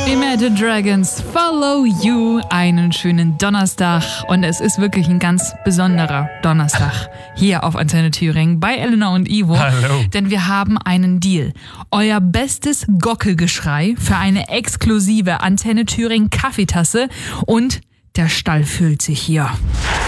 Imagine Dragons, Follow You. Einen schönen Donnerstag. Und es ist wirklich ein ganz besonderer Donnerstag hier auf Antenne Thüringen bei Elena und Ivo. Hallo. Denn wir haben einen Deal. Euer bestes Gockelgeschrei für eine exklusive Antenne Thüringen Kaffeetasse und der Stall füllt sich hier.